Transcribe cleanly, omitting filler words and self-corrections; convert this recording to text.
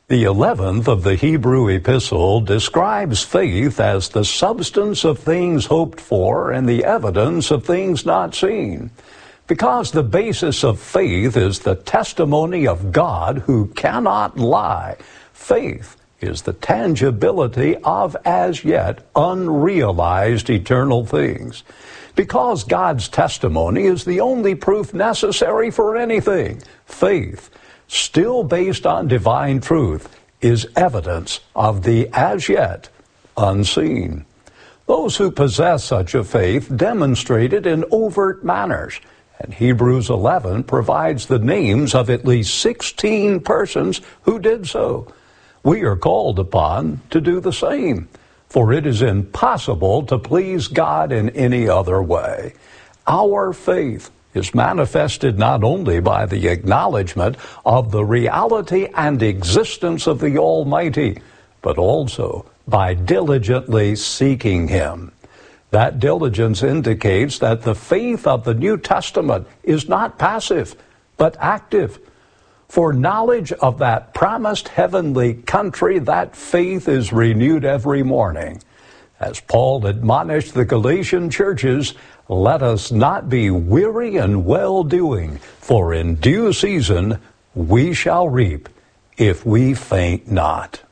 The 11th of the Hebrew epistle describes faith as the substance of things hoped for and the evidence of things not seen. Because the basis of faith is the testimony of God who cannot lie, faith is the tangibility of as yet unrealized eternal things. Because God's testimony is the only proof necessary for anything, faith, still based on divine truth, is evidence of the as yet unseen. Those who possess such a faith demonstrate it in overt manners, and Hebrews 11 provides the names of at least 16 persons who did so. We are called upon to do the same, for it is impossible to please God in any other way. Our faith is manifested not only by the acknowledgement of the reality and existence of the Almighty, but also by diligently seeking Him. That diligence indicates that the faith of the New Testament is not passive, but active. For knowledge of that promised heavenly country, that faith is renewed every morning. As Paul admonished the Galatian churches, let us not be weary in well-doing, for in due season we shall reap if we faint not.